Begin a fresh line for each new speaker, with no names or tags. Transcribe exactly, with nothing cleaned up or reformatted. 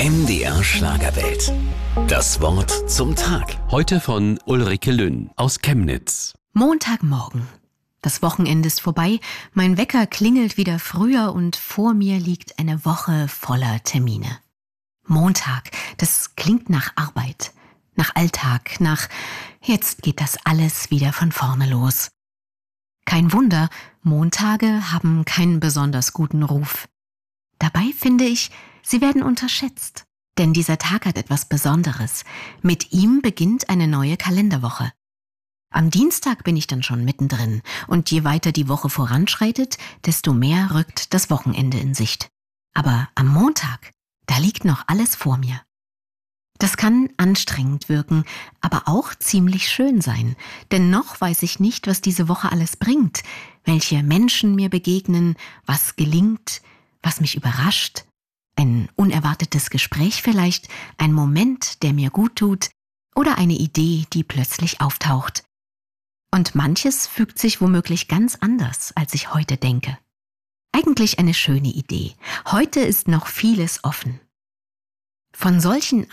M D R Schlagerwelt. Das Wort zum Tag.
Heute von Ulrike Lünn aus Chemnitz.
Montagmorgen. Das Wochenende ist vorbei, mein Wecker klingelt wieder früher und vor mir liegt eine Woche voller Termine. Montag, das klingt nach Arbeit, nach Alltag, nach jetzt geht das alles wieder von vorne los. Kein Wunder, Montage haben keinen besonders guten Ruf. Dabei finde ich, sie werden unterschätzt. Denn dieser Tag hat etwas Besonderes. Mit ihm beginnt eine neue Kalenderwoche. Am Dienstag bin ich dann schon mittendrin und je weiter die Woche voranschreitet, desto mehr rückt das Wochenende in Sicht. Aber am Montag, da liegt noch alles vor mir. Das kann anstrengend wirken, aber auch ziemlich schön sein. Denn noch weiß ich nicht, was diese Woche alles bringt, welche Menschen mir begegnen, was gelingt, was mich überrascht. Ein unerwartetes Gespräch vielleicht, ein Moment, der mir gut tut oder eine Idee, die plötzlich auftaucht. Und manches fügt sich womöglich ganz anders, als ich heute denke. Eigentlich eine schöne Idee. Heute ist noch vieles offen. Von solchen